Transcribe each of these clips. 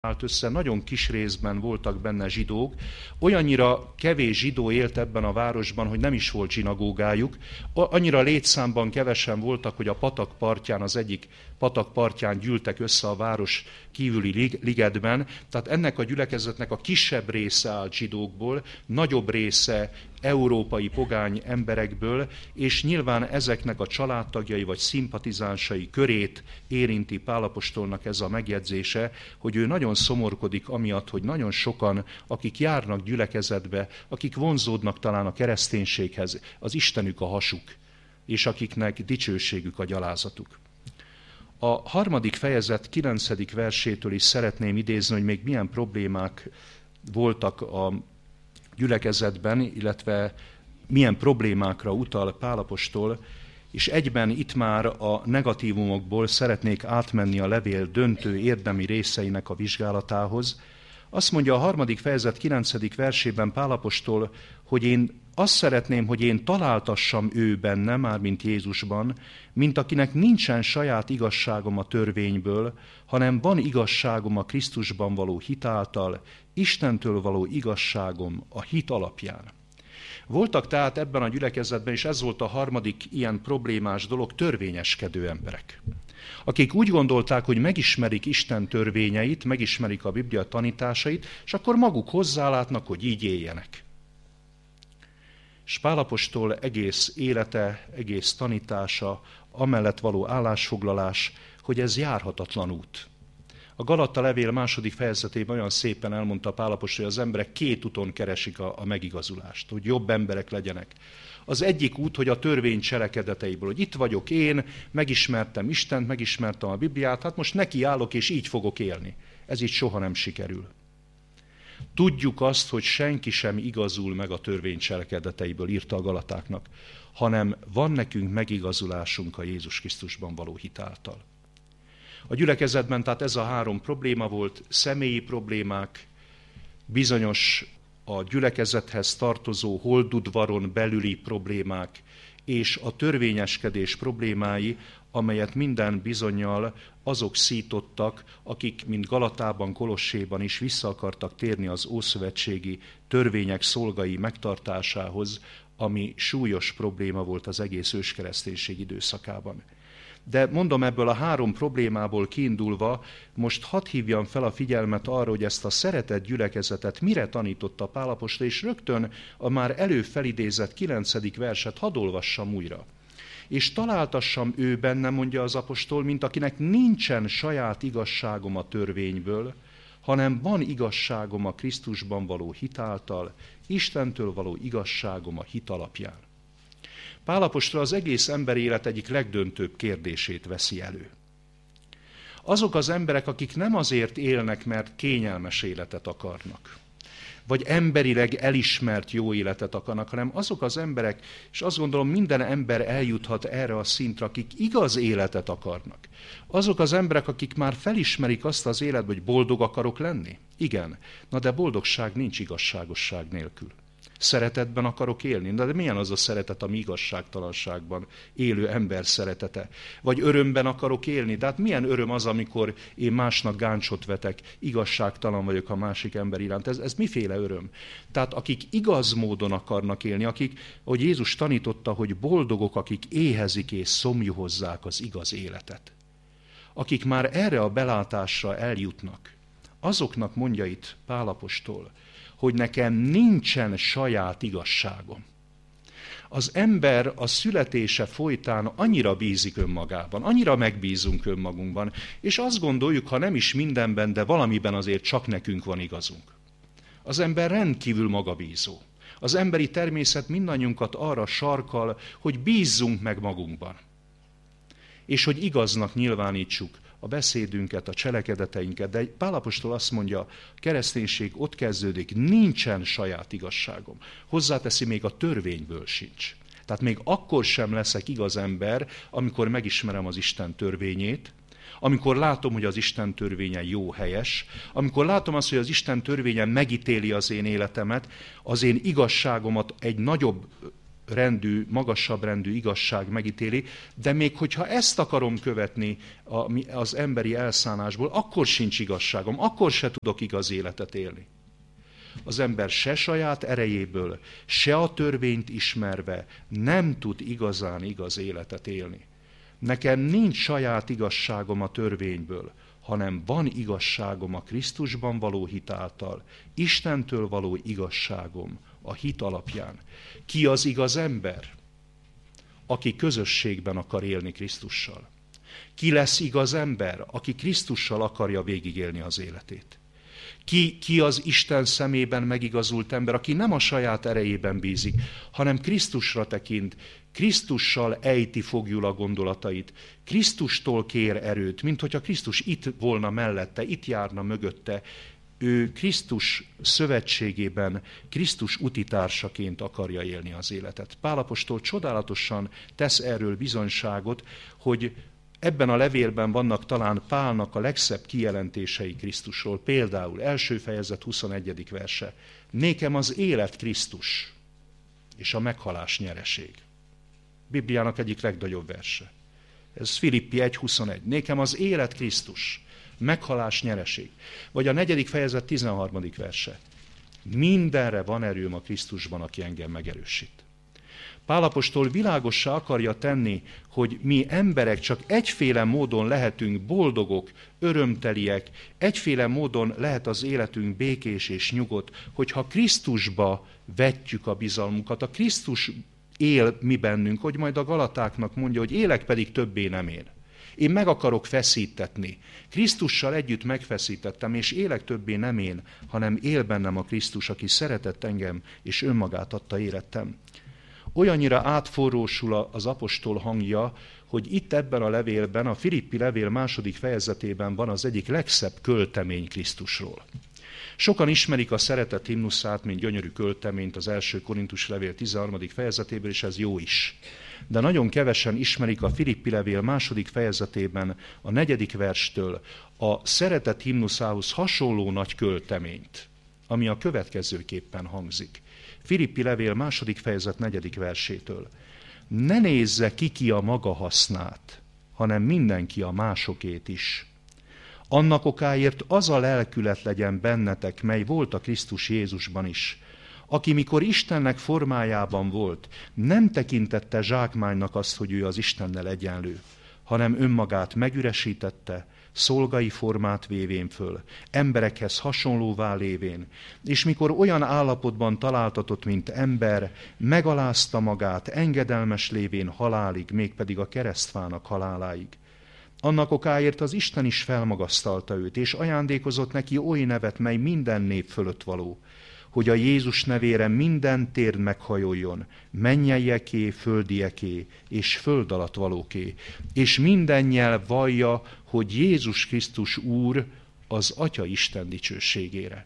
állt össze, nagyon kis részben voltak benne zsidók, olyannyira kevés zsidó élt ebben a városban, hogy nem is volt zsinagógájuk, annyira létszámban kevesen voltak, hogy a patak partján, az egyik patak partján gyűltek össze a város kívüli ligetben, tehát ennek a gyülekezetnek a kisebb része állt zsidókból, nagyobb része európai pogány emberekből, és nyilván ezeknek a családtagjai vagy szimpatizánsai körét érinti Pál apostolnak ez a megjegyzése, hogy ő nagyon szomorkodik amiatt, hogy nagyon sokan, akik járnak gyülekezetbe, akik vonzódnak talán a kereszténységhez, az Istenük a hasuk, és akiknek dicsőségük a gyalázatuk. A 3. fejezet 9. versétől is szeretném idézni, hogy még milyen problémák voltak a gyülekezetben, illetve milyen problémákra utal Pál apostol, és egyben itt már a negatívumokból szeretnék átmenni a levél döntő érdemi részeinek a vizsgálatához. Azt mondja a 3. fejezet 9. versében Pál apostol, hogy én azt szeretném, hogy én találtassam ő benne, mármint Jézusban, mint akinek nincsen saját igazságom a törvényből, hanem van igazságom a Krisztusban való hit által, Istentől való igazságom a hit alapján. Voltak tehát ebben a gyülekezetben, és ez volt a 3. ilyen problémás dolog, törvényeskedő emberek, akik úgy gondolták, hogy megismerik Isten törvényeit, megismerik a Biblia tanításait, és akkor maguk hozzálátnak, hogy így éljenek. És Pál apostol egész élete, egész tanítása, amellett való állásfoglalás, hogy ez járhatatlan út. A Galatta levél 2. fejezetében olyan szépen elmondta Pál apostol, hogy az emberek 2 úton keresik a megigazulást, hogy jobb emberek legyenek. Az egyik út, hogy a törvény cselekedeteiből, hogy itt vagyok én, megismertem Istent, megismertem a Bibliát, hát most nekiállok és így fogok élni. Ez így soha nem sikerül. Tudjuk azt, hogy senki sem igazul meg a törvény cselekedeteiből, írta a Galatáknak, hanem van nekünk megigazulásunk a Jézus Krisztusban való hit által. A gyülekezetben tehát ez a 3 probléma volt, személyi problémák, bizonyos a gyülekezethez tartozó holdudvaron belüli problémák, és a törvényeskedés problémái, amelyet minden bizonnyal azok szítottak, akik, mint Galatában, Kolosséban is vissza akartak térni az ószövetségi törvények szolgai megtartásához, ami súlyos probléma volt az egész őskereszténység időszakában. De mondom, ebből a 3 problémából kiindulva, most hadd hívjam fel a figyelmet arra, hogy ezt a szeretett gyülekezetet mire tanította Pál apostol, és rögtön a már előfelidézett 9. verset hadd olvassam újra. És találtassam ő benne, mondja az apostol, mint akinek nincsen saját igazságom a törvényből, hanem van igazságom a Krisztusban való hit által, Istentől való igazságom a hit alapján. Pál apostol az egész emberi élet egyik legdöntőbb kérdését veszi elő. Azok az emberek, akik nem azért élnek, mert kényelmes életet akarnak, vagy emberileg elismert jó életet akarnak, hanem azok az emberek, és azt gondolom minden ember eljuthat erre a szintre, akik igaz életet akarnak. Azok az emberek, akik már felismerik azt az életben, hogy boldog akarok lenni. Igen, na de boldogság nincs igazságosság nélkül. Szeretetben akarok élni. De milyen az a szeretet, ami igazságtalanságban élő ember szeretete? Vagy örömben akarok élni? De hát milyen öröm az, amikor én másnak gáncsot vetek, igazságtalan vagyok a másik ember iránt? Ez miféle öröm? Tehát akik igaz módon akarnak élni, akik, hogy Jézus tanította, hogy boldogok, akik éhezik és szomjuhozzák az igaz életet. Akik már erre a belátásra eljutnak, azoknak mondja itt Pál apostol, hogy nekem nincsen saját igazságom. Az ember a születése folytán annyira bízik önmagában, annyira megbízunk önmagunkban, és azt gondoljuk, ha nem is mindenben, de valamiben azért csak nekünk van igazunk. Az ember rendkívül magabízó. Az emberi természet mindannyiunkat arra sarkal, hogy bízzunk meg magunkban. És hogy igaznak nyilvánítsuk a beszédünket, a cselekedeteinket, de Pál apostol azt mondja, a kereszténység ott kezdődik, nincsen saját igazságom. Hozzáteszi, még a törvényből sincs. Tehát még akkor sem leszek igaz ember, amikor megismerem az Isten törvényét, amikor látom, hogy az Isten törvénye jó, helyes, amikor látom azt, hogy az Isten törvénye megítéli az én életemet, az én igazságomat egy nagyobb rendű, magasabb rendű igazság megítéli, de még hogyha ezt akarom követni az emberi elszánásból, akkor sincs igazságom, akkor se tudok igaz életet élni. Az ember se saját erejéből, se a törvényt ismerve nem tud igazán igaz életet élni. Nekem nincs saját igazságom a törvényből, hanem van igazságom a Krisztusban való hit által, Istentől való igazságom a hit alapján. Ki az igaz ember? Aki közösségben akar élni Krisztussal. Ki lesz igaz ember? Aki Krisztussal akarja végigélni az életét. Ki az Isten szemében megigazult ember, aki nem a saját erejében bízik, hanem Krisztusra tekint, Krisztussal ejti fogjul a gondolatait, Krisztustól kér erőt, mint hogyha Krisztus itt volna mellette, itt járna mögötte. Ő Krisztus szövetségében, Krisztus utitársaként akarja élni az életet. Pál apostol csodálatosan tesz erről bizonyságot, hogy ebben a levélben vannak talán Pálnak a legszebb kijelentései Krisztusról. Például első fejezet 21. verse. Nékem az élet Krisztus, és a meghalás nyereség. Bibliának egyik legnagyobb verse. Ez Filippi 1.21. Nékem az élet Krisztus, meghalás nyereség. Vagy a 4. fejezet 13. verse. Mindenre van erőm a Krisztusban, aki engem megerősít. Pál apostol világossá akarja tenni, hogy mi emberek csak egyféle módon lehetünk boldogok, örömteliek, egyféle módon lehet az életünk békés és nyugodt, hogyha Krisztusba vetjük a bizalmunkat. A Krisztus él mi bennünk, hogy majd a Galatáknak mondja, hogy élek pedig többé nem én. Én meg akarok feszítetni. Krisztussal együtt megfeszítettem, és élek többé nem én, hanem él bennem a Krisztus, aki szeretett engem, és önmagát adta érettem. Olyannyira átforrósul az apostol hangja, hogy itt ebben a levélben, a Filippi levél 2. fejezetében van az egyik legszebb költemény Krisztusról. Sokan ismerik a szeretet himnuszát, mint gyönyörű költeményt az 1. Korintus levél 13. fejezetéből, és ez jó is. De nagyon kevesen ismerik a Filippi levél 2. fejezetében a 4. verstől a szeretet himnuszához hasonló nagy költeményt, ami a következőképpen hangzik. Filippi levél 2. fejezet 4. versétől. Ne nézze ki a maga hasznát, hanem mindenki a másokét is. Annak okáért az a lelkület legyen bennetek, mely volt a Krisztus Jézusban is, aki mikor Istennek formájában volt, nem tekintette zsákmánynak azt, hogy ő az Istennel egyenlő, hanem önmagát megüresítette, szolgai formát vévén föl, emberekhez hasonlóvá lévén, és mikor olyan állapotban találtatott, mint ember, megalázta magát, engedelmes lévén halálig, mégpedig a keresztfának haláláig. Annak okáért az Isten is felmagasztalta őt, és ajándékozott neki oly nevet, mely minden nép fölött való, hogy a Jézus nevére minden térd meghajoljon, mennyeieké, földieké és föld alatt valóké, és minden nyelv vallja, hogy Jézus Krisztus Úr az Atya Isten dicsőségére.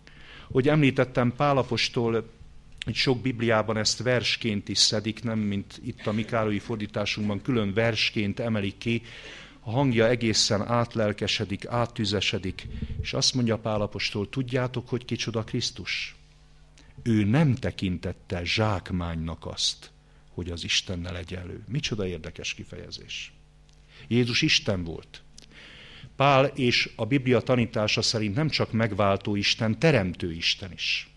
Hogy említettem, Pál apostol hogy sok Bibliában ezt versként is szedik, nem mint itt a mi Károlyi fordításunkban külön versként emelik ki, a hangja egészen átlelkesedik, áttüzesedik, és azt mondja Pál apostol, tudjátok, hogy kicsoda Krisztus? Ő nem tekintette zsákmánynak azt, hogy az Istennel egyenlő. Micsoda érdekes kifejezés. Jézus Isten volt. Pál és a Biblia tanítása szerint nem csak megváltó Isten, teremtő Isten is.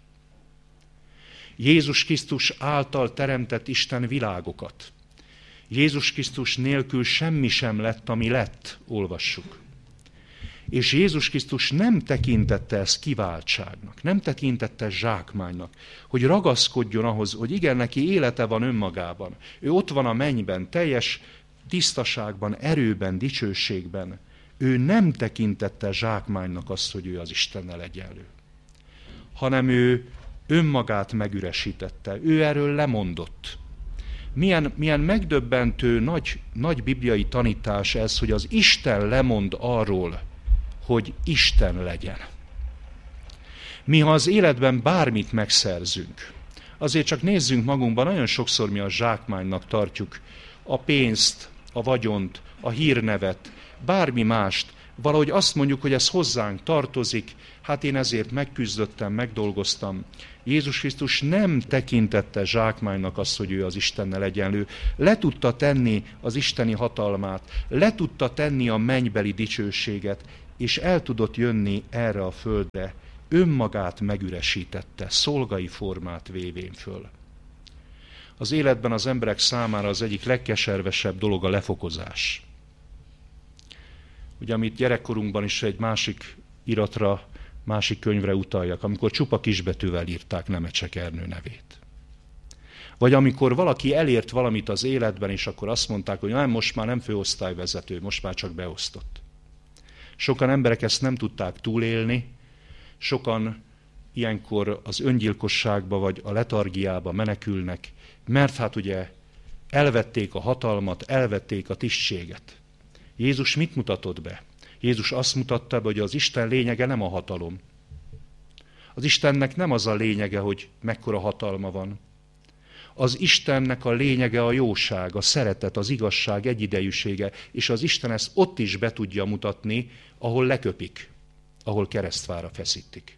Jézus Krisztus által teremtett Isten világokat. Jézus Krisztus nélkül semmi sem lett, ami lett, olvassuk. És Jézus Krisztus nem tekintette ezt kiváltságnak, nem tekintette zsákmánynak, hogy ragaszkodjon ahhoz, hogy igen, neki élete van önmagában. Ő ott van a mennyben, teljes tisztaságban, erőben, dicsőségben. Ő nem tekintette zsákmánynak azt, hogy ő az Istennel egyenlő. Hanem ő önmagát megüresítette, ő erről lemondott. Milyen megdöbbentő, nagy bibliai tanítás ez, hogy az Isten lemond arról, hogy Isten legyen. Mi, ha az életben bármit megszerzünk, azért csak nézzünk magunkban, nagyon sokszor mi a zsákmánynak tartjuk a pénzt, a vagyont, a hírnevet, bármi mást, valahogy azt mondjuk, hogy ez hozzánk tartozik, hát én ezért megküzdöttem, megdolgoztam. Jézus Krisztus nem tekintette zsákmánynak azt, hogy ő az Istennel egyenlő. Le tudta tenni az isteni hatalmát, le tudta tenni a mennybeli dicsőséget, és el tudott jönni erre a földre. Önmagát megüresítette, szolgai formát vévén föl. Az életben az emberek számára az egyik legkeservesebb dolog a lefokozás. Ugye, amit gyerekkorunkban is egy másik iratra, másik könyvre utaljak, amikor csupa kisbetűvel írták Nemecsek Ernő nevét. Vagy amikor valaki elért valamit az életben, és akkor azt mondták, hogy nem, most már nem főosztályvezető, most már csak beosztott. Sokan emberek ezt nem tudták túlélni, sokan ilyenkor az öngyilkosságba vagy a letargiába menekülnek, mert hát ugye elvették a hatalmat, elvették a tisztséget. Jézus mit mutatott be? Jézus azt mutatta be, hogy az Isten lényege nem a hatalom. Az Istennek nem az a lényege, hogy mekkora hatalma van. Az Istennek a lényege a jóság, a szeretet, az igazság egyidejűsége, és az Isten ezt ott is be tudja mutatni, ahol leköpik, ahol keresztfára feszítik.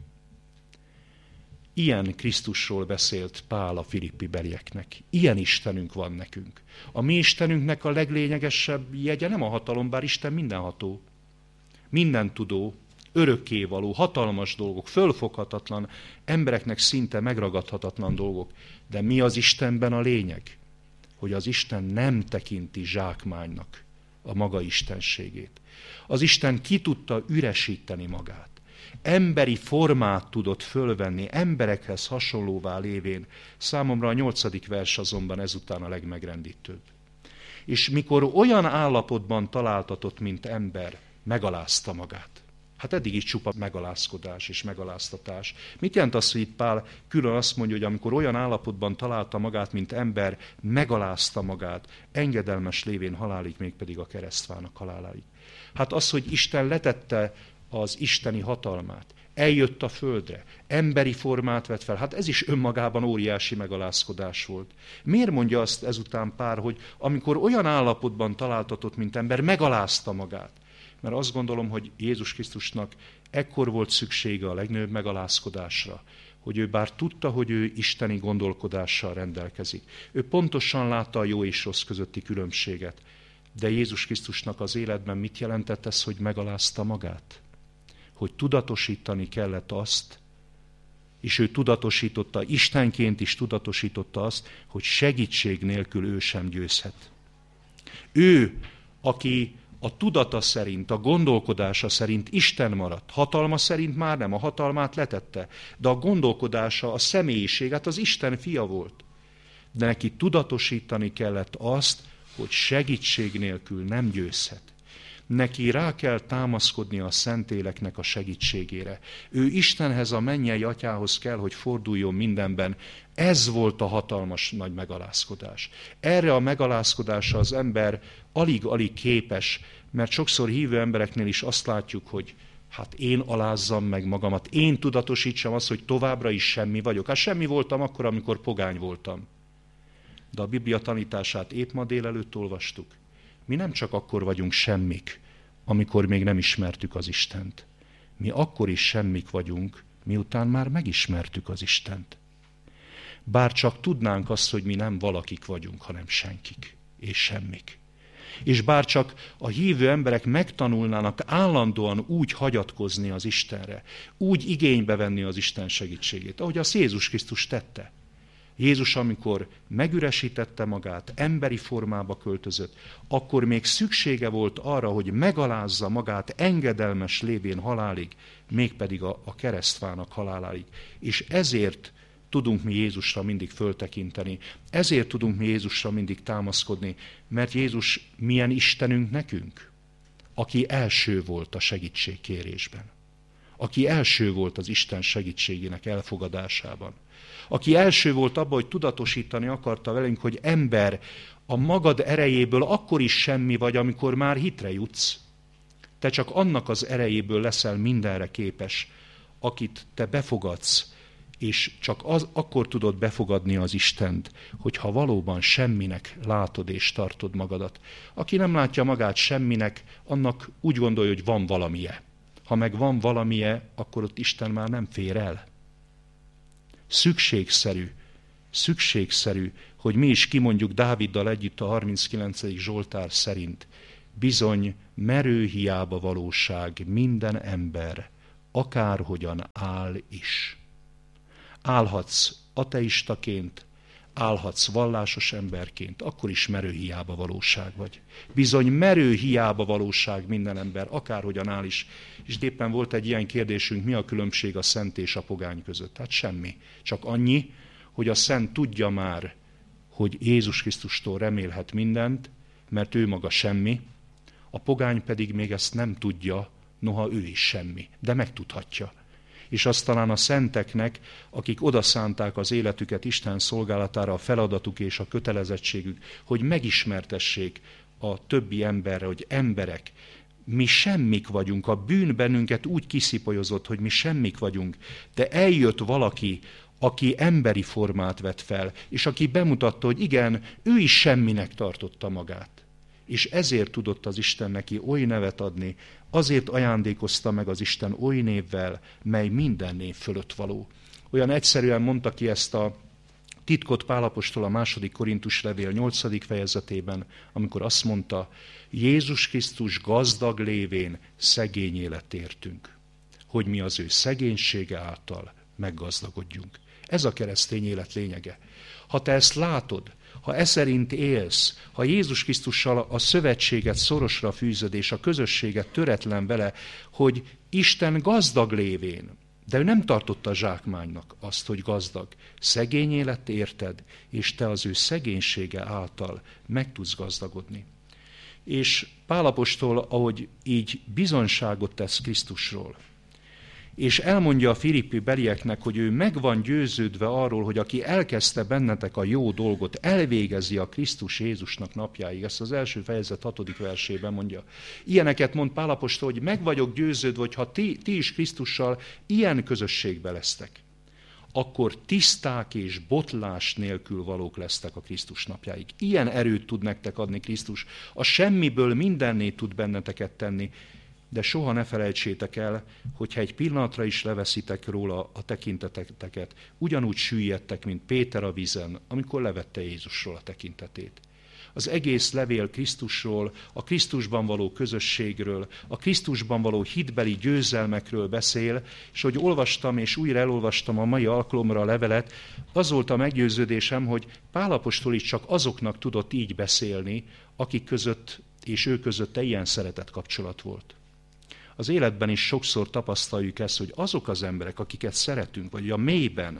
Ilyen Krisztusról beszélt Pál a filippi belieknek. Ilyen Istenünk van nekünk. A mi Istenünknek a leglényegesebb jegye nem a hatalom, bár Isten mindenható, mindentudó, örökkévaló, hatalmas dolgok, fölfoghatatlan, embereknek szinte megragadhatatlan dolgok. De mi az Istenben a lényeg? Hogy az Isten nem tekinti zsákmánynak a maga istenségét. Az Isten ki tudta üresíteni magát. Emberi formát tudott fölvenni, emberekhez hasonlóvá lévén. Számomra a 8. vers azonban ezután a legmegrendítőbb. És mikor olyan állapotban találtatott, mint ember, megalázta magát. Hát eddig is csupa megalázkodás és megaláztatás. Mit jelent az, hogy itt Pál külön azt mondja, hogy amikor olyan állapotban találta magát, mint ember, megalázta magát, engedelmes lévén halálig, mégpedig a keresztfának haláláig. Hát az, hogy Isten letette az isteni hatalmát, eljött a földre, emberi formát vett fel, hát ez is önmagában óriási megalázkodás volt. Miért mondja azt ezután Pál, hogy amikor olyan állapotban találtatott, mint ember, megalázta magát? Mert azt gondolom, hogy Jézus Krisztusnak ekkor volt szüksége a legnagyobb megalázkodásra, hogy ő bár tudta, hogy ő isteni gondolkodással rendelkezik. Ő pontosan látta a jó és rossz közötti különbséget. De Jézus Krisztusnak az életben mit jelentett ez, hogy megalázta magát? Hogy tudatosítani kellett azt, és ő tudatosította, Istenként is tudatosította azt, hogy segítség nélkül ő sem győzhet. Ő, aki a tudata szerint, a gondolkodása szerint Isten maradt. Hatalma szerint már nem, a hatalmát letette. De a gondolkodása, a személyiségét az Isten fia volt. De neki tudatosítani kellett azt, hogy segítség nélkül nem győzhet. Neki rá kell támaszkodni a Szentéleknek a segítségére. Ő Istenhez, a mennyei atyához kell, hogy forduljon mindenben. Ez volt a hatalmas nagy megalázkodás. Erre a megalázkodásra az ember alig-alig képes, mert sokszor hívő embereknél is azt látjuk, hogy hát én alázzam meg magamat, én tudatosítsam azt, hogy továbbra is semmi vagyok. Hát semmi voltam akkor, amikor pogány voltam. De a Biblia tanítását épp ma délelőtt olvastuk. Mi nem csak akkor vagyunk semmik, amikor még nem ismertük az Istent. Mi akkor is semmik vagyunk, miután már megismertük az Istent. Bár csak tudnánk azt, hogy mi nem valakik vagyunk, hanem senkik és semmik. És bár csak a hívő emberek megtanulnának állandóan úgy hagyatkozni az Istenre, úgy igénybe venni az Isten segítségét, ahogy azt Jézus Krisztus tette. Jézus, amikor megüresítette magát, emberi formába költözött, akkor még szüksége volt arra, hogy megalázza magát engedelmes lévén halálig, mégpedig a keresztfának haláláig. És ezért tudunk mi Jézusra mindig föltekinteni, ezért tudunk mi Jézusra mindig támaszkodni, mert Jézus milyen Istenünk nekünk? Aki első volt a segítségkérésben. Aki első volt az Isten segítségének elfogadásában. Aki első volt abban, hogy tudatosítani akarta velünk, hogy ember, a magad erejéből akkor is semmi vagy, amikor már hitre jutsz. Te csak annak az erejéből leszel mindenre képes, akit te befogadsz, és csak akkor tudod befogadni az Istent, hogyha valóban semminek látod és tartod magadat. Aki nem látja magát semminek, annak úgy gondolja, hogy van valamije. Ha meg van valamije, akkor ott Isten már nem fér el. Szükségszerű, hogy mi is kimondjuk Dáviddal együtt a 39. Zsoltár szerint. Bizony merő hiába valóság minden ember, akárhogyan áll is. Állhatsz ateistaként, állhatsz vallásos emberként, akkor is merő hiába valóság vagy. Bizony merő hiába valóság minden ember, akárhogyan áll is. És éppen volt egy ilyen kérdésünk, mi a különbség a szent és a pogány között? Hát semmi. Csak annyi, hogy a szent tudja már, hogy Jézus Krisztustól remélhet mindent, mert ő maga semmi, a pogány pedig még ezt nem tudja, noha ő is semmi, de megtudhatja. És azt talán a szenteknek, akik odaszánták az életüket Isten szolgálatára, a feladatuk és a kötelezettségük, hogy megismertessék a többi emberre, hogy emberek, mi semmik vagyunk, a bűn bennünket úgy kiszipolyozott, hogy mi semmik vagyunk, de eljött valaki, aki emberi formát vett fel, és aki bemutatta, hogy igen, ő is semminek tartotta magát. És ezért tudott az Isten neki oly nevet adni, azért ajándékozta meg az Isten oly névvel, mely minden név fölött való. Olyan egyszerűen mondta ki ezt a titkot Pál apostol a 2. Korintus levél 8. fejezetében, amikor azt mondta, Jézus Krisztus gazdag lévén szegényé lett értünk, hogy mi az ő szegénysége által meggazdagodjunk. Ez a keresztény élet lényege. Ha te ezt látod, ha e szerint élsz, ha Jézus Krisztussal a szövetséget szorosra fűzöd, és a közösséget töretlen vele, hogy Isten gazdag lévén, de ő nem tartotta zsákmánynak azt, hogy gazdag, szegényé lett érted, és te az ő szegénysége által meg tudsz gazdagodni. És Pál apostol, ahogy így bizonyságot tesz Krisztusról, és elmondja a filippi belieknek, hogy ő meg van győződve arról, hogy aki elkezdte bennetek a jó dolgot, elvégezi a Krisztus Jézusnak napjáig. Ezt az első fejezet 6. versében mondja. Ilyeneket mond Pál apostol, hogy meg vagyok győződve, hogy ha ti is Krisztussal ilyen közösségbe lesztek, akkor tiszták és botlás nélkül valók lesztek a Krisztus napjáig. Ilyen erőt tud nektek adni Krisztus. A semmiből mindenné tud benneteket tenni, de soha ne felejtsétek el, hogyha egy pillanatra is leveszitek róla a tekinteteket, ugyanúgy süllyedtek, mint Péter a vízen, amikor levette Jézusról a tekintetét. Az egész levél Krisztusról, a Krisztusban való közösségről, a Krisztusban való hitbeli győzelmekről beszél, és hogy olvastam és újra elolvastam a mai alkalomra a levelet, az volt a meggyőződésem, hogy Pál apostol is csak azoknak tudott így beszélni, akik között és ő közötte ilyen szeretett kapcsolat volt. Az életben is sokszor tapasztaljuk ezt, hogy azok az emberek, akiket szeretünk, vagy a mélyben,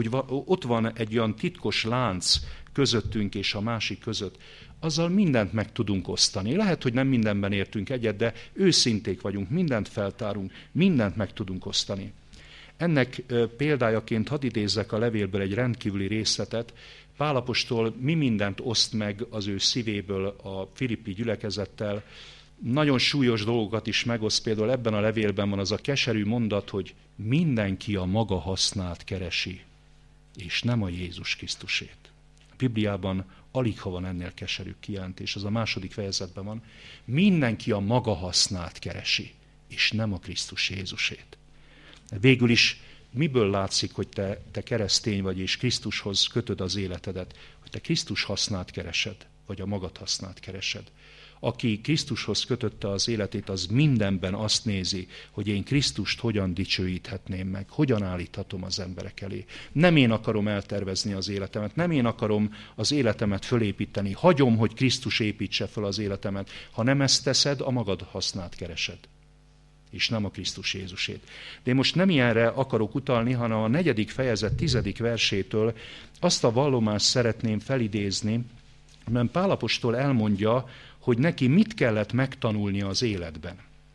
ott van egy olyan titkos lánc közöttünk és a másik között, azzal mindent meg tudunk osztani. Lehet, hogy nem mindenben értünk egyet, de őszinték vagyunk, mindent feltárunk, mindent meg tudunk osztani. Ennek példájaként hadd idézzek a levélből egy rendkívüli részletet. Pál apostol mi mindent oszt meg az ő szívéből a filippi gyülekezettel, nagyon súlyos dolgokat is megoszt, például ebben a levélben van az a keserű mondat, hogy mindenki a maga hasznát keresi, és nem a Jézus Krisztusét. A Bibliában alig ha van ennél keserű kijelentés, az a 2. fejezetben van. Mindenki a maga hasznát keresi, és nem a Krisztus Jézusét. Végül is miből látszik, hogy te keresztény vagy, és Krisztushoz kötöd az életedet, hogy te Krisztus hasznát keresed, vagy a magad hasznát keresed. Aki Krisztushoz kötötte az életét, az mindenben azt nézi, hogy én Krisztust hogyan dicsőíthetném meg, hogyan állíthatom az emberek elé. Nem én akarom eltervezni az életemet, nem én akarom az életemet fölépíteni, hagyom, hogy Krisztus építse föl az életemet. Ha nem ezt teszed, a magad hasznát keresed, és nem a Krisztus Jézusét. De én most nem ilyenre akarok utalni, hanem a 4. fejezet 10. versétől azt a vallomást szeretném felidézni, mert Pál apostol elmondja, hogy neki mit kellett megtanulnia az életben.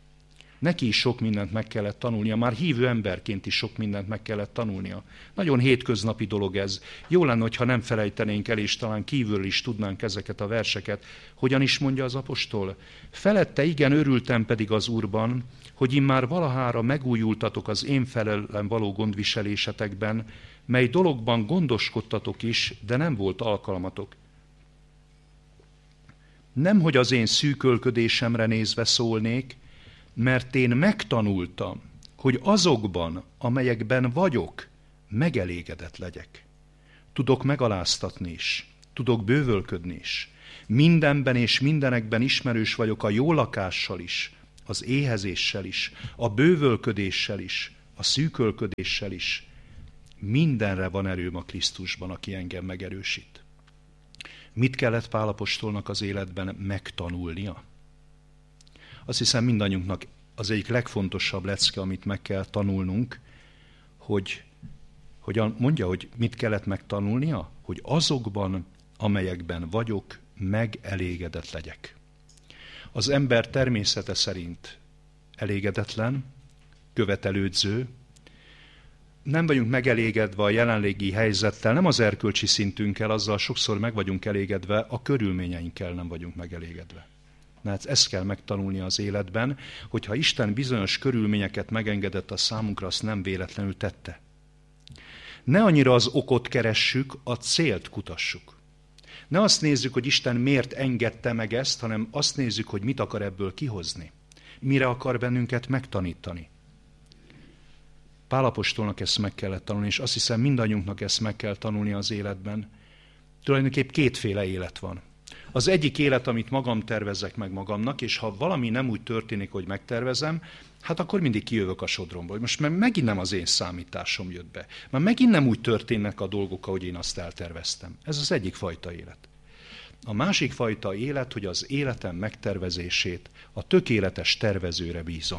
Neki is sok mindent meg kellett tanulnia, már hívő emberként is sok mindent meg kellett tanulnia. Nagyon hétköznapi dolog ez. Jó lenne, hogyha nem felejtenénk el, és talán kívül is tudnánk ezeket a verseket. Hogyan is mondja az apostol? Felette igen, örültem pedig az Úrban, hogy immár valahára megújultatok az én felelem való gondviselésetekben, mely dologban gondoskodtatok is, de nem volt alkalmatok. Nemhogy az én szűkölködésemre nézve szólnék, mert én megtanultam, hogy azokban, amelyekben vagyok, megelégedett legyek. Tudok megaláztatni is, tudok bővölködni is. Mindenben és mindenekben ismerős vagyok a jó lakással is, az éhezéssel is, a bővölködéssel is, a szűkölködéssel is. Mindenre van erőm a Krisztusban, aki engem megerősít. Mit kellett Pál apostolnak az életben megtanulnia? Azt hiszem mindannyiunknak az egyik legfontosabb lecke, amit meg kell tanulnunk, hogy mondja, hogy mit kellett megtanulnia? Hogy azokban, amelyekben vagyok, megelégedett legyek. Az ember természete szerint elégedetlen, követelődző, nem vagyunk megelégedve a jelenlegi helyzettel, nem az erkölcsi szintünkkel, azzal sokszor meg vagyunk elégedve, a körülményeinkkel nem vagyunk megelégedve. Hát ezt kell megtanulni az életben, hogyha Isten bizonyos körülményeket megengedett a számunkra, azt nem véletlenül tette. Ne annyira az okot keressük, a célt kutassuk. Ne azt nézzük, hogy Isten miért engedte meg ezt, hanem azt nézzük, hogy mit akar ebből kihozni. Mire akar bennünket megtanítani. Pál apostolnak ezt meg kellett tanulni, és azt hiszem mindannyiunknak ezt meg kell tanulni az életben. Tulajdonképp kétféle élet van. Az egyik élet, amit magam tervezek meg magamnak, és ha valami nem úgy történik, hogy megtervezem, hát akkor mindig kijövök a sodromból. Most megint nem az én számításom jött be. Már megint nem úgy történnek a dolgok, ahogy én azt elterveztem. Ez az egyik fajta élet. A másik fajta élet, hogy az életem megtervezését a tökéletes tervezőre bízom.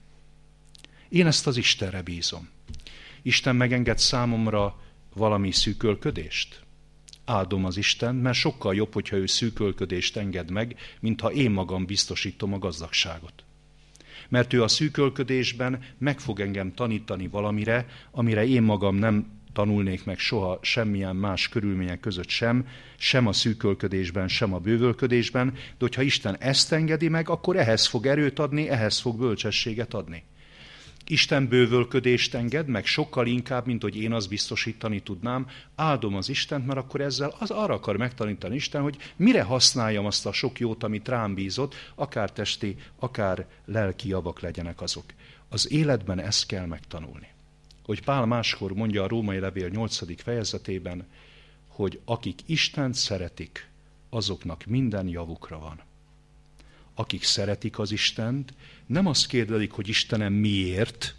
Én ezt az Istenre bízom. Isten megenged számomra valami szűkölködést? Áldom az Istent, mert sokkal jobb, hogyha ő szűkölködést enged meg, mint ha én magam biztosítom a gazdagságot. Mert ő a szűkölködésben meg fog engem tanítani valamire, amire én magam nem tanulnék meg soha semmilyen más körülmények között sem a szűkölködésben, sem a bővölködésben, de hogyha Isten ezt engedi meg, akkor ehhez fog erőt adni, ehhez fog bölcsességet adni. Isten bővölködést enged meg sokkal inkább, mint hogy én azt biztosítani tudnám. Áldom az Istent, mert akkor ezzel arra akar megtanítani Isten, hogy mire használjam azt a sok jót, amit rám bízott, akár testi, akár lelki javak legyenek azok. Az életben ezt kell megtanulni. Hogy Pál máskor mondja a Római Levél 8. fejezetében, hogy akik Istent szeretik, azoknak minden javukra van. Akik szeretik az Istent, nem azt kérdezik, hogy Istenem miért,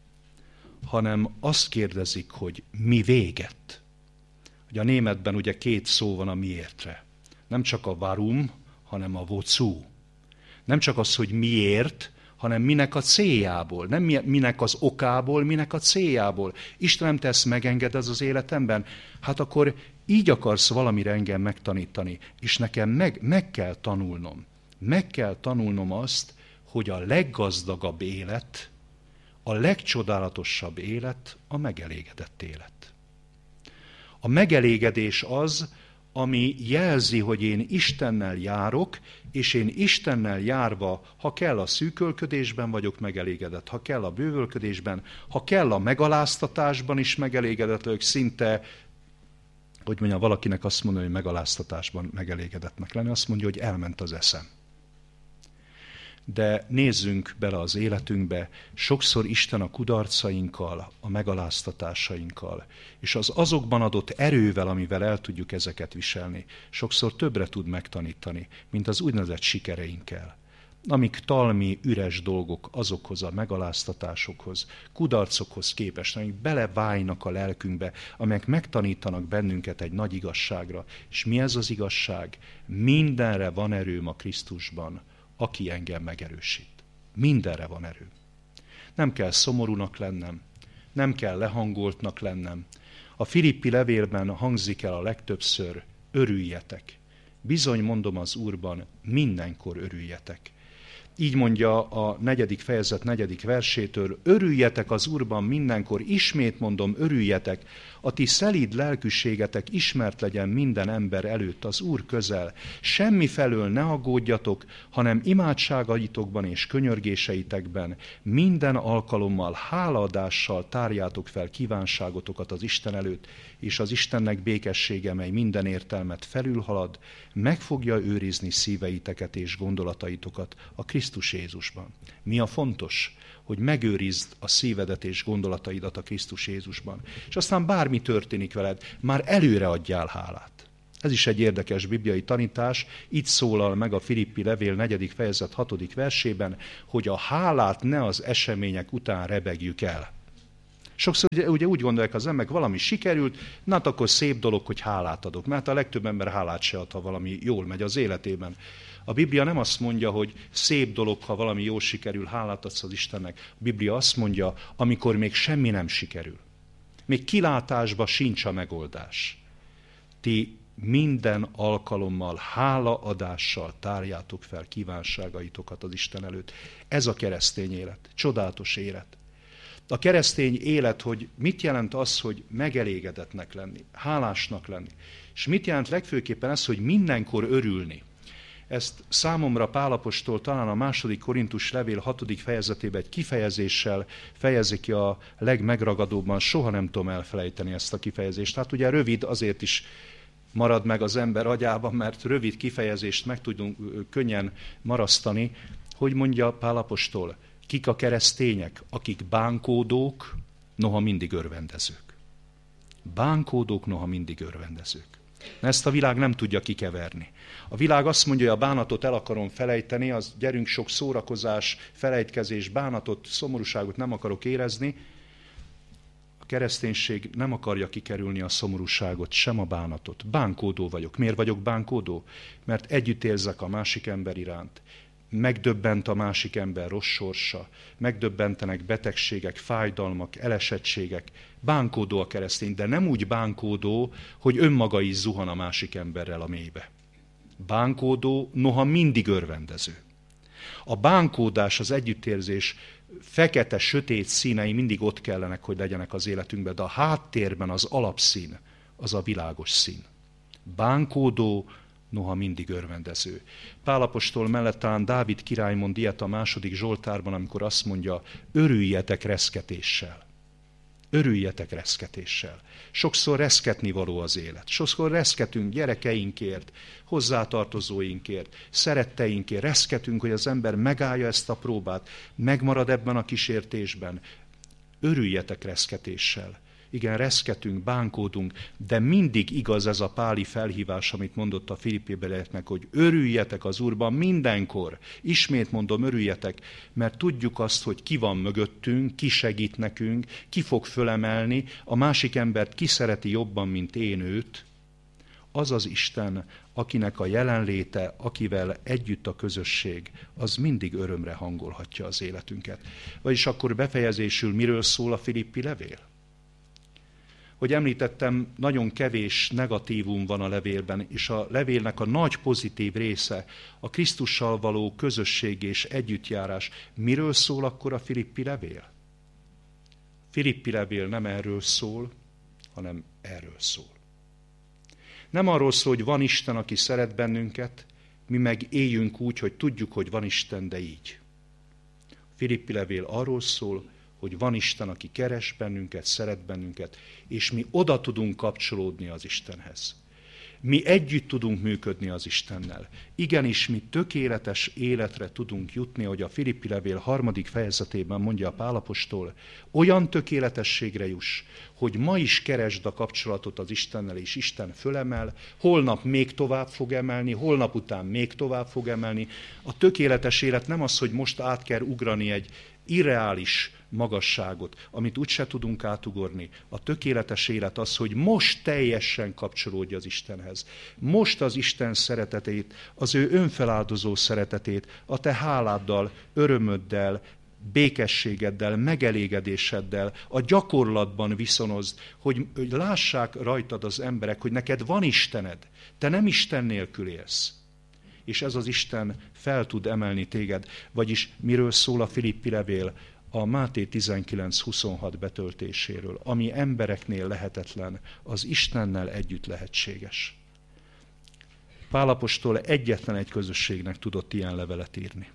hanem azt kérdezik, hogy mi véget. Ugye a németben ugye két szó van a miértre. Nem csak a warum, hanem a wozu. Nem csak az, hogy miért, hanem minek a céljából. Nem minek az okából, minek a céljából. Istenem, te ezt megengeded az életemben? Hát akkor így akarsz valamire engem megtanítani. És nekem meg kell tanulnom. Meg kell tanulnom azt, hogy a leggazdagabb élet, a legcsodálatosabb élet a megelégedett élet. A megelégedés az, ami jelzi, hogy én Istennel járok, és én Istennel járva, ha kell a szűkölködésben vagyok megelégedett, ha kell a bővölködésben, ha kell a megaláztatásban is megelégedett vagyok, szinte, hogy mondja, valakinek azt mondja, hogy megaláztatásban megelégedettnek lenni, azt mondja, hogy elment az eszem. De nézzünk bele az életünkbe, sokszor Isten a kudarcainkkal, a megaláztatásainkkal, és az azokban adott erővel, amivel el tudjuk ezeket viselni, sokszor többre tud megtanítani, mint az úgynevezett sikereinkkel. Amik talmi, üres dolgok azokhoz a megaláztatásokhoz, kudarcokhoz képest, amik belevájnak a lelkünkbe, amelyek megtanítanak bennünket egy nagy igazságra. És mi ez az igazság? Mindenre van erőm a Krisztusban, aki engem megerősít. Mindenre van erő. Nem kell szomorúnak lennem, nem kell lehangoltnak lennem. A Filippi levélben hangzik el a legtöbbször, örüljetek. Bizony mondom az Úrban, mindenkor örüljetek. Így mondja a 4. fejezet 4. versétől: örüljetek az Úrban mindenkor, ismét mondom, örüljetek, a ti szelíd lelkűségetek ismert legyen minden ember előtt, az Úr közel. Semmi felől ne aggódjatok, hanem imádságaitokban és könyörgéseitekben minden alkalommal hálaadással tárjátok fel kívánságotokat az Isten előtt, és az Istennek békessége, mely minden értelmet felülhalad, meg fogja őrizni szíveiteket és gondolataitokat a Krisztus Jézusban. Mi a fontos? Hogy megőrizd a szívedet és gondolataidat a Krisztus Jézusban. És aztán bármi történik veled, már előre adjál hálát. Ez is egy érdekes bibliai tanítás. Itt szólal meg a Filippi levél 4. fejezet 6. versében, hogy a hálát ne az események után rebegjük el. Sokszor ugye úgy gondolják az emberek, valami sikerült, na hát akkor szép dolog, hogy hálát adok. Mert a legtöbb ember hálát se ad, ha valami jól megy az életében. A Biblia nem azt mondja, hogy szép dolog, ha valami jól sikerül, hálát adsz az Istennek. A Biblia azt mondja, amikor még semmi nem sikerül. Még kilátásba sincs a megoldás. Ti minden alkalommal hálaadással tárjátok fel kívánságaitokat az Isten előtt. Ez a keresztény élet, csodálatos élet. A keresztény élet, hogy mit jelent az, hogy megelégedetnek lenni, hálásnak lenni. És mit jelent legfőképpen ez, hogy mindenkor örülni. Ezt számomra Pál apostol talán a 2. Korintus levél 6. fejezetében egy kifejezéssel fejezi ki a legmegragadóbban, soha nem tudom elfelejteni ezt a kifejezést. Hát ugye rövid, azért is marad meg az ember agyában, mert rövid kifejezést meg tudunk könnyen marasztani. Hogy mondja Pál apostol? Kik a keresztények? Akik bánkódók, noha mindig örvendezők. Bánkódók, noha mindig örvendezők. Ezt a világ nem tudja kikeverni. A világ azt mondja, hogy a bánatot el akarom felejteni, az gyerünk sok szórakozás, felejtkezés, bánatot, szomorúságot nem akarok érezni. A kereszténység nem akarja kikerülni a szomorúságot, sem a bánatot. Bánkódó vagyok. Miért vagyok bánkódó? Mert együtt érzek a másik ember iránt. Megdöbbent a másik ember rossz sorsa, megdöbbentenek betegségek, fájdalmak, elesettségek. Bánkódó a keresztény, de nem úgy bánkódó, hogy önmaga is zuhan a másik emberrel a mélybe. Bánkódó, noha mindig örvendező. A bánkódás, az együttérzés fekete, sötét színei mindig ott kellenek, hogy legyenek az életünkben, de a háttérben az alapszín, az a világos szín. Bánkódó, noha mindig örvendező. Pál apostol mellett talán Dávid király mond ilyet a 2. Zsoltárban, amikor azt mondja, örüljetek reszketéssel. Örüljetek reszketéssel. Sokszor reszketni való az élet. Sokszor reszketünk gyerekeinkért, hozzátartozóinkért, szeretteinkért. Reszketünk, hogy az ember megállja ezt a próbát, megmarad ebben a kísértésben. Örüljetek reszketéssel. Igen, reszketünk, bánkódunk, de mindig igaz ez a páli felhívás, amit mondott a Filippibelieknek, hogy örüljetek az Úrban mindenkor. Ismét mondom, örüljetek, mert tudjuk azt, hogy ki van mögöttünk, ki segít nekünk, ki fog fölemelni, a másik embert ki szereti jobban, mint én őt. Az az Isten, akinek a jelenléte, akivel együtt a közösség, az mindig örömre hangolhatja az életünket. Vagyis akkor befejezésül miről szól a Filippi levél? Hogy említettem, nagyon kevés negatívum van a levélben, és a levélnek a nagy pozitív része a Krisztussal való közösség és együttjárás. Miről szól akkor a Filippi levél? Filippi levél nem erről szól, hanem erről szól. Nem arról szól, hogy van Isten, aki szeret bennünket, mi meg éljünk úgy, hogy tudjuk, hogy van Isten, de így. A Filippi levél arról szól, hogy van Isten, aki keres bennünket, szeret bennünket, és mi oda tudunk kapcsolódni az Istenhez. Mi együtt tudunk működni az Istennel. Igenis, mi tökéletes életre tudunk jutni, hogy a Filippi levél 3. fejezetében mondja a Pál apostol, olyan tökéletességre juss, hogy ma is keresd a kapcsolatot az Istennel, és Isten fölemel, holnap még tovább fog emelni, holnap után még tovább fog emelni. A tökéletes élet nem az, hogy most át kell ugrani egy irreális magasságot, amit úgyse tudunk átugorni. A tökéletes élet az, hogy most teljesen kapcsolódj az Istenhez. Most az Isten szeretetét, az ő önfeláldozó szeretetét, a te háláddal, örömöddel, békességeddel, megelégedéseddel, a gyakorlatban viszonozd, hogy lássák rajtad az emberek, hogy neked van Istened, te nem Isten nélkül élsz. és ez az Isten fel tud emelni téged. Vagyis miről szól a Filippi levél? A Máté 19.26 betöltéséről. Ami embereknél lehetetlen, az Istennel együtt lehetséges. Pál apostol egyetlen egy közösségnek tudott ilyen levelet írni.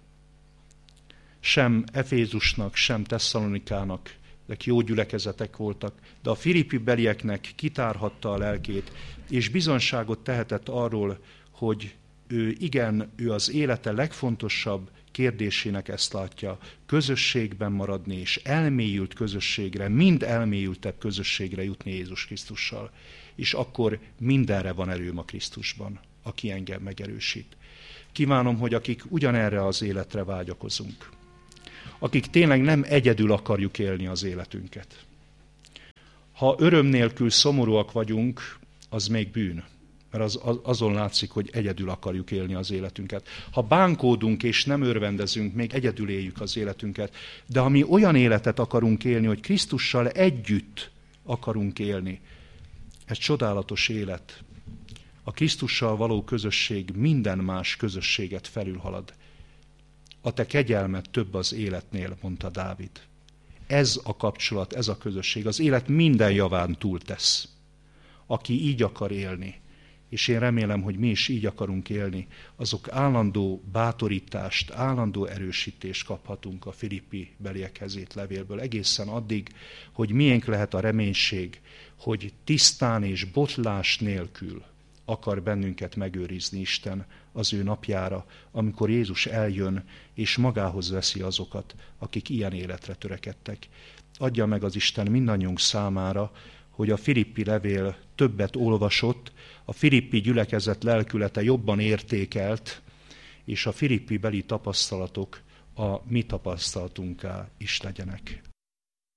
Sem Efézusnak, sem Tesszalonikának, ezek jó gyülekezetek voltak, de a filippi belieknek kitárhatta a lelkét, és bizonyságot tehetett arról, hogy ő az élete legfontosabb kérdésének ezt látja, közösségben maradni, és elmélyült közösségre, mind elmélyültebb közösségre jutni Jézus Krisztussal. És akkor mindenre van erőm a Krisztusban, aki engem megerősít. Kívánom, hogy akik ugyanerre az életre vágyakozunk, akik tényleg nem egyedül akarjuk élni az életünket. Ha öröm nélkül szomorúak vagyunk, az még bűn, mert azon látszik, hogy egyedül akarjuk élni az életünket. Ha bánkódunk és nem örvendezünk, még egyedül éljük az életünket. De ha mi olyan életet akarunk élni, hogy Krisztussal együtt akarunk élni, ez csodálatos élet. A Krisztussal való közösség minden más közösséget felülhalad. A te kegyelmed több az életnél, mondta Dávid. Ez a kapcsolat, ez a közösség, az élet minden javán túltesz. Aki így akar élni, és én remélem, hogy mi is így akarunk élni, azok állandó bátorítást, állandó erősítést kaphatunk a filippi beliekhez írt levélből, egészen addig, hogy miénk lehet a reménység, hogy tisztán és botlás nélkül akar bennünket megőrizni Isten az ő napjára, amikor Jézus eljön, és magához veszi azokat, akik ilyen életre törekedtek. Adja meg az Isten mindannyiunk számára, hogy a filippi levél többet olvasott, a filippi gyülekezet lelkülete jobban értékelt, és a filippi beli tapasztalatok a mi tapasztalatunká is legyenek.